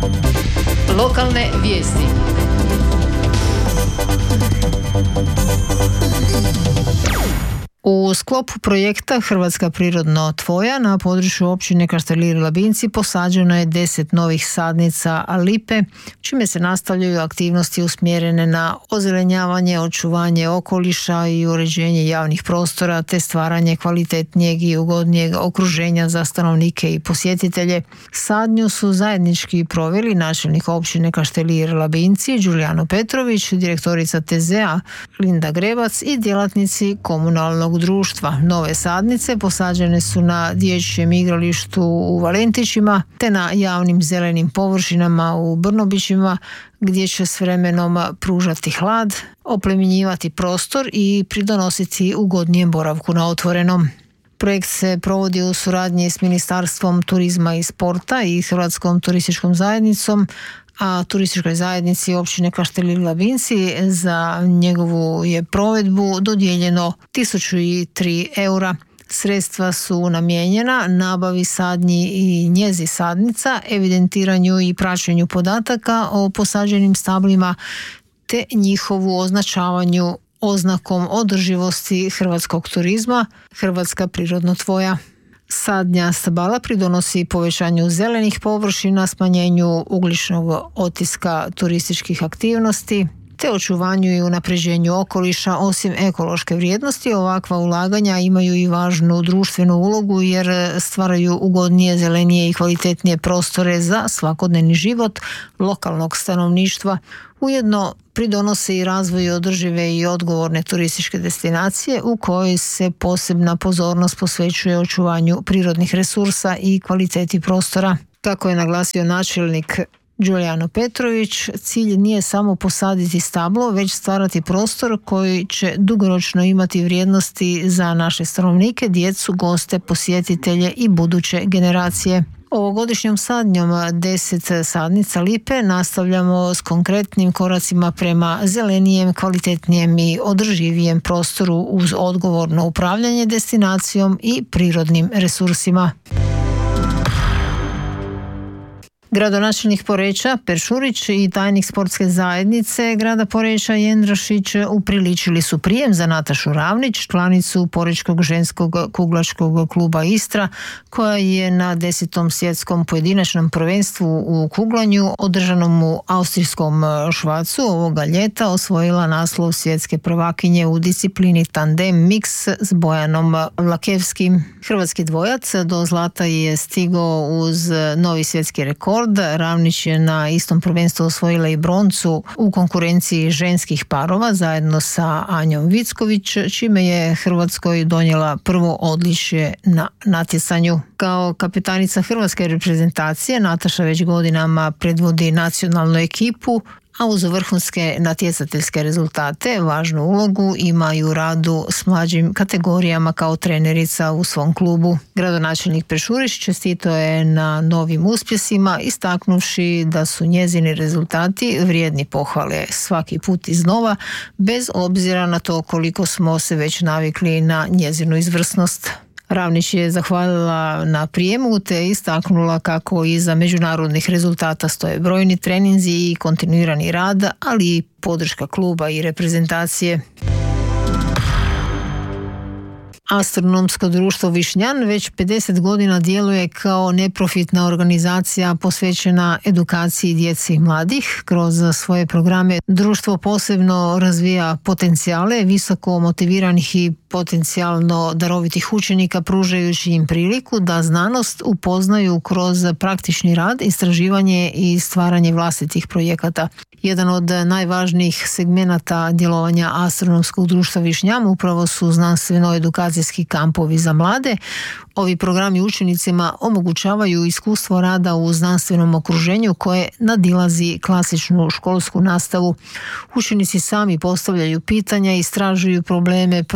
Lokalne vijesti. U sklopu projekta Hrvatska prirodno tvoja na području općine Kaštelir Labinci posađeno je 10 novih sadnica lipe, čime se nastavljaju aktivnosti usmjerene na ozelenjavanje, očuvanje okoliša i uređenje javnih prostora te stvaranje kvalitetnijeg i ugodnijeg okruženja za stanovnike i posjetitelje. Sadnju su zajednički proveli načelnik općine Kaštelir Labinci Đulijano Petrović, direktorica TZ-a Linda Grebac i djelatnici komunalnog društva. Nove sadnice posađene su na dječjem igralištu u Valentićima te na javnim zelenim površinama u Brnobićima, gdje će s vremenom pružati hlad, oplemenjivati prostor i pridonositi ugodnijem boravku na otvorenom. Projekt se provodi u suradnji s Ministarstvom turizma i sporta i Hrvatskom turističkom zajednicom, a turističkoj zajednici općine Kaštelir Labinci za njegovu je provedbu dodijeljeno 1003 eura. Sredstva su namijenjena nabavi sadnji i njezi sadnica, evidentiranju i praćenju podataka o posađenim stablima te njihovu označavanju oznakom održivosti hrvatskog turizma Hrvatska prirodno tvoja. Sadnja stabala pridonosi povećanju zelenih površina, smanjenju ugljičnog otiska turističkih aktivnosti te očuvanju i unapređenju okoliša. Osim ekološke vrijednosti, ovakva ulaganja imaju i važnu društvenu ulogu jer stvaraju ugodnije, zelenije i kvalitetnije prostore za svakodnevni život lokalnog stanovništva. Ujedno pridonose i razvoju održive i odgovorne turističke destinacije u kojoj se posebna pozornost posvećuje očuvanju prirodnih resursa i kvaliteti prostora. Kako je naglasio načelnik Đulijano Petrović, cilj nije samo posaditi stablo, već stvarati prostor koji će dugoročno imati vrijednosti za naše stanovnike, djecu, goste, posjetitelje i buduće generacije. Ovogodišnjom sadnjom 10 sadnica lipe nastavljamo s konkretnim koracima prema zelenijem, kvalitetnijem i održivijem prostoru uz odgovorno upravljanje destinacijom i prirodnim resursima. Gradonačelnik Poreča Peršurić i tajnik sportske zajednice grada Poreča Jendrašić upriličili su prijem za Natašu Ravnić, članicu Porečkog ženskog kuglačkog kluba Istra, koja je na 10. svjetskom pojedinačnom prvenstvu u kuglanju održanom u austrijskom Švacu ovoga ljeta osvojila naslov svjetske prvakinje u disciplini tandem mix s Bojanom Lakevskim. Hrvatski dvojac do zlata je stigao uz novi svjetski rekord. Ravnić je na istom prvenstvu osvojila i broncu u konkurenciji ženskih parova zajedno sa Anjom Vicković, čime je Hrvatskoj donijela prvo odličje na natjecanju. Kao kapetanica hrvatske reprezentacije Nataša već godinama predvodi nacionalnu ekipu, a uz vrhunske natjecateljske rezultate važnu ulogu ima i u radu s mlađim kategorijama kao trenerica u svom klubu. Gradonačelnik Peršurić čestitao je na novim uspjesima, istaknuvši da su njezini rezultati vrijedni pohvale svaki put iznova, bez obzira na to koliko smo se već navikli na njezinu izvrsnost. Ravnić je zahvalila na prijemu te istaknula kako iza međunarodnih rezultata stoje brojni treninzi i kontinuirani rad, ali i podrška kluba i reprezentacije. Astronomsko društvo Višnjan već 50 godina djeluje kao neprofitna organizacija posvećena edukaciji djece i mladih. Kroz svoje programe društvo posebno razvija potencijale visoko motiviranih i potencijalno darovitih učenika, pružajući im priliku da znanost upoznaju kroz praktični rad, istraživanje i stvaranje vlastitih projekata. Jedan od najvažnijih segmenata djelovanja Astronomskog društva Višnjan upravo su znanstveno-edukacijski kampovi za mlade. Ovi programi učenicima omogućavaju iskustvo rada u znanstvenom okruženju koje nadilazi klasičnu školsku nastavu. Učenici sami postavljaju pitanja, istražuju probleme, provode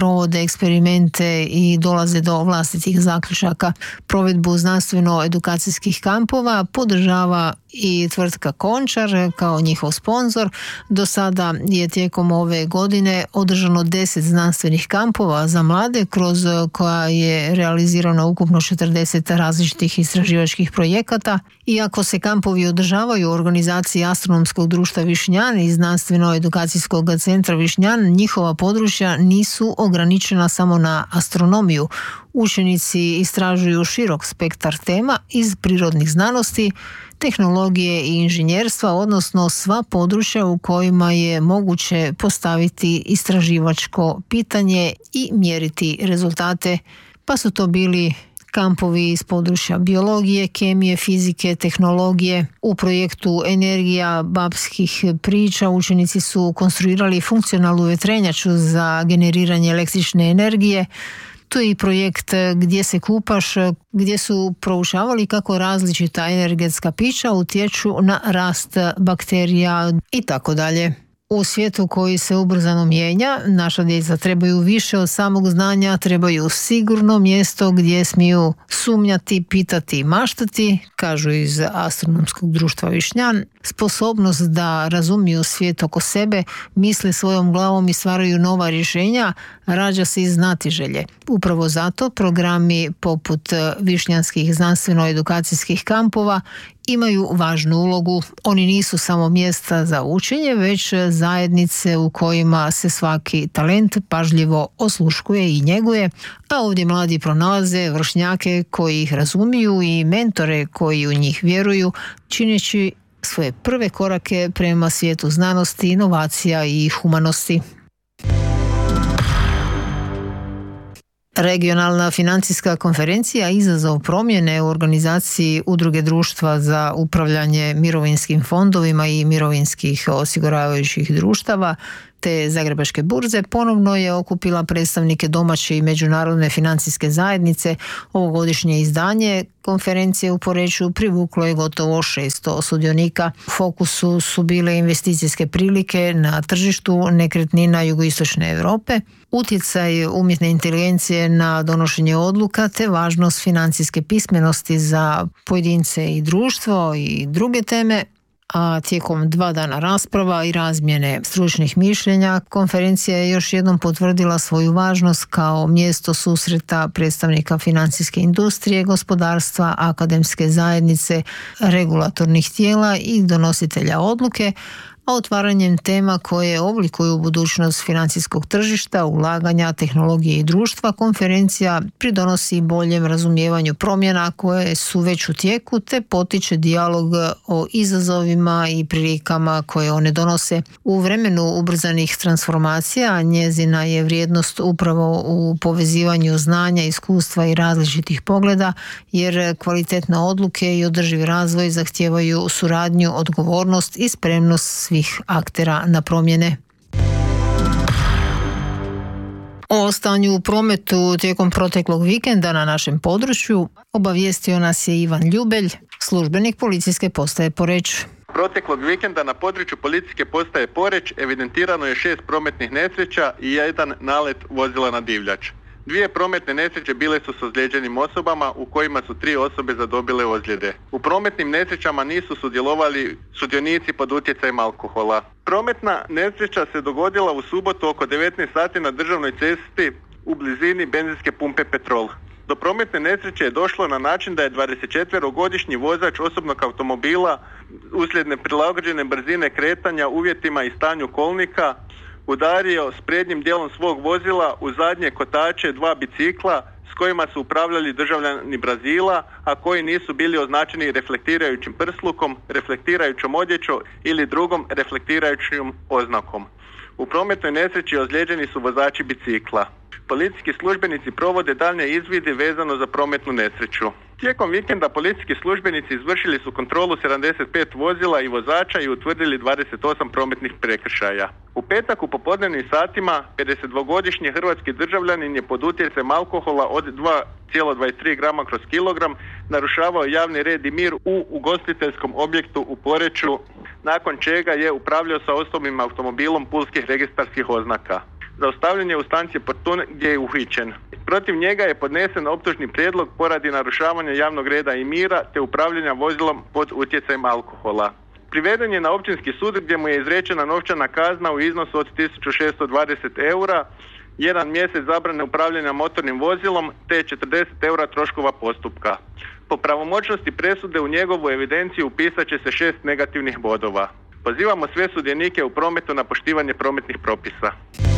eksperimente i dolaze do vlastitih zaključaka. Provedbu znanstveno-edukacijskih kampova podržava i tvrtka Končar kao njihov sponzor. Do sada je tijekom ove godine održano 10 znanstvenih kampova za mlade kroz koja je realizirano ukupno 40 različitih istraživačkih projekata. Iako se kampovi održavaju u organizaciji Astronomskog društva Višnjan i Znanstveno-edukacijskog centra Višnjan, njihova područja nisu ograničena samo na astronomiju. Učenici istražuju širok spektar tema iz prirodnih znanosti, tehnologije i inženjerstva, odnosno sva područja u kojima je moguće postaviti istraživačko pitanje i mjeriti rezultate, pa su to bili kampovi iz područja biologije, kemije, fizike, tehnologije. U projektu Energija babskih priča učenici su konstruirali funkcionalnu vjetrenjaču za generiranje električne energije. Tu je i projekt Gdje se kupaš, gdje su proučavali kako različita energetska pića utječu na rast bakterija i tako dalje. U svijetu koji se ubrzano mijenja, naša djeca trebaju više od samog znanja, trebaju sigurno mjesto gdje smiju sumnjati, pitati i maštati, kažu iz Astronomskog društva Višnjan. Sposobnost da razumiju svijet oko sebe, misle svojom glavom i stvaraju nova rješenja, rađa se iz znatiželje. Upravo zato programi poput višnjanskih znanstveno-edukacijskih kampova imaju važnu ulogu. Oni nisu samo mjesta za učenje, već zajednice u kojima se svaki talent pažljivo osluškuje i njeguje, a ovdje mladi pronalaze vršnjake koji ih razumiju i mentore koji u njih vjeruju, čineći svoje prve korake prema svijetu znanosti, inovacija i humanosti. Regionalna financijska konferencija Izazov promjene u organizaciji Udruge društva za upravljanje mirovinskim fondovima i mirovinskih osiguravajućih društava te Zagrebačke burze ponovno je okupila predstavnike domaće i međunarodne financijske zajednice. Ovogodišnje izdanje konferencije u Poreču privuklo je gotovo 600 sudionika. U fokusu su bile investicijske prilike na tržištu nekretnina jugoistočne Europe, utjecaj umjetne inteligencije na donošenje odluka te važnost financijske pismenosti za pojedince i društvo i druge teme. A tijekom 2 dana rasprava i razmjene stručnih mišljenja, konferencija je još jednom potvrdila svoju važnost kao mjesto susreta predstavnika financijske industrije, gospodarstva, akademske zajednice, regulatornih tijela i donositelja odluke, a otvaranjem tema koje oblikuju budućnost financijskog tržišta, ulaganja, tehnologije i društva, konferencija pridonosi boljem razumijevanju promjena koje su već u tijeku te potiče dijalog o izazovima i prilikama koje one donose. U vremenu ubrzanih transformacija njezina je vrijednost upravo u povezivanju znanja, iskustva i različitih pogleda, jer kvalitetne odluke i održivi razvoj zahtijevaju suradnju, odgovornost i spremnost svih aktera na promjene. O stanju u prometu tijekom proteklog vikenda na našem području obavijestio nas je Ivan Ljubelj, službenik policijske postaje Poreč. Proteklog vikenda na području policijske postaje Poreč evidentirano je 6 prometnih nesreća i 1 nalet vozila na divljač. 2 prometne nesreće bile su s ozlijeđenim osobama u kojima su 3 osobe zadobile ozljede. U prometnim nesrećama nisu sudjelovali sudionici pod utjecajem alkohola. Prometna nesreća se dogodila u subotu oko 19 sati na državnoj cesti u blizini benzinske pumpe Petrol. Do prometne nesreće je došlo na način da je 24-godišnji vozač osobnog automobila uslijed neprilagođene brzine kretanja uvjetima i stanju kolnika udario s prednjim dijelom svog vozila u zadnje kotače 2 bicikla s kojima su upravljali državljani Brazila, a koji nisu bili označeni reflektirajućim prslukom, reflektirajućom odjećom ili drugom reflektirajućom oznakom. U prometnoj nesreći ozlijeđeni su vozači bicikla. Policijski službenici provode daljnje izvide vezano za prometnu nesreću. Tijekom vikenda policijski službenici izvršili su kontrolu 75 vozila i vozača i utvrdili 28 prometnih prekršaja. U petak u popodnevnim satima 52-godišnji hrvatski državljanin je pod utjecajem alkohola od 2,23 grama kroz kilogram narušavao javni red i mir u ugostiteljskom objektu u Poreču, nakon čega je upravljao sa osobnim automobilom pulskih registarskih oznaka. zaustavljen je u stanci Portun gdje je uhićen. Protiv njega je podnesen optužni prijedlog poradi narušavanja javnog reda i mira te upravljanja vozilom pod utjecajem alkohola. Priveden je na općinski sud gdje mu je izrečena novčana kazna u iznosu od 1620 eura, 1 mjesec zabrane upravljanja motornim vozilom te 40 eura troškova postupka. Po pravomoćnosti presude u njegovu evidenciju upisat će se 6 negativnih bodova. Pozivamo sve sudionike u prometu na poštivanje prometnih propisa.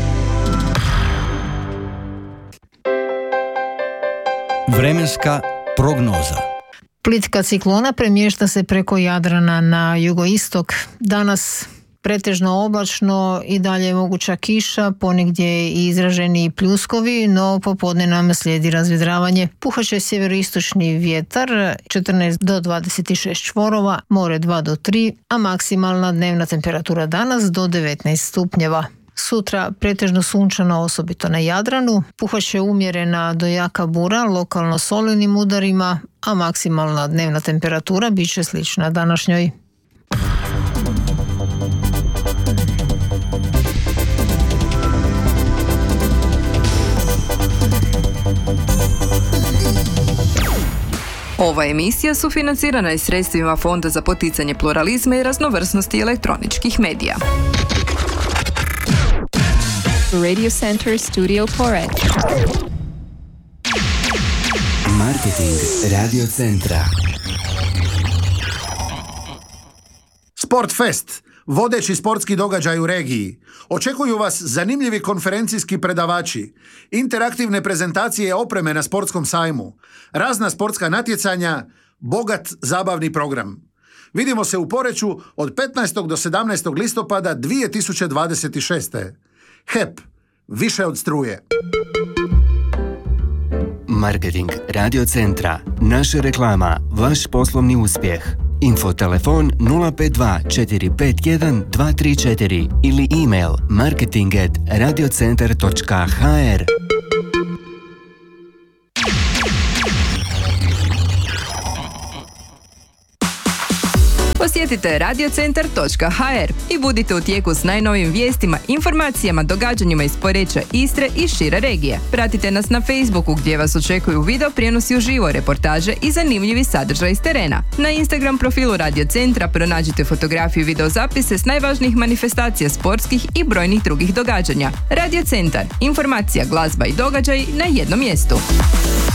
Vremenska prognoza. Plitka ciklona premješta se preko Jadrana na jugoistok. Danas pretežno oblačno i dalje je moguća kiša, ponegdje i izraženi pljuskovi, no popodne nam slijedi razvedravanje. Puhaće sjeveroistočni vjetar 14 do 26 čvorova, more 2 do 3, a maksimalna dnevna temperatura danas do 19 stupnjeva. Sutra pretežno sunčano, osobito na Jadranu, puhaće umjerena do jaka bura, lokalno s olujnim udarima, a maksimalna dnevna temperatura bit će slična današnjoj. Ova emisija sufinancirana je sredstvima Fonda za poticanje pluralizma i raznovrsnosti elektroničkih medija. Radio Center Studio Poreč. Marketing Radio Centra. Sportfest, vodeći sportski događaj u regiji. Očekuju vas zanimljivi konferencijski predavači, interaktivne prezentacije opreme na sportskom sajmu, razna sportska natjecanja, bogat zabavni program. Vidimo se u Poreču od 15. do 17. listopada 2026. HEP, više od struje. Marketing Radio Centra. Naša reklama, vaš poslovni uspjeh. Info telefon 052 451 234 ili email marketing@radiocentar.hr. Posjetite radiocentar.hr i budite u tijeku s najnovijim vijestima, informacijama, događanjima iz Poreča, Istre i šire regije. Pratite nas na Facebooku gdje vas očekuju video prijenosi uživo, reportaže i zanimljivi sadržaj iz terena. Na Instagram profilu Radio Centra pronađite fotografiju i videozapise s najvažnijih manifestacija sportskih i brojnih drugih događanja. Radio Centar, informacija, glazba i događaj na jednom mjestu.